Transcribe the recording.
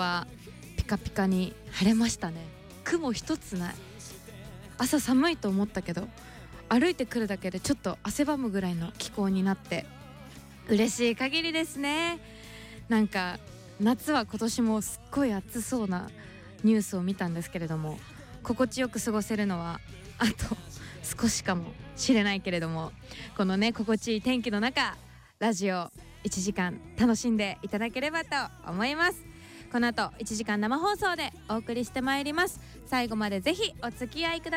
はピカピカに晴れましたね。雲一つない。朝寒いと思ったけど歩いてくるだけでちょっと汗ばむぐらいの気候になって嬉しい限りですね。なんか夏は今年もすっごい暑そうなニュースを見たんですけれども、心地よく過ごせるのはあと少しかもしれないけれども、このね心地いい天気の中ラジオ1時間楽しんでいただければと思います。この後1時間生放送でお送りしてまいります。最後までぜひお付き合いください。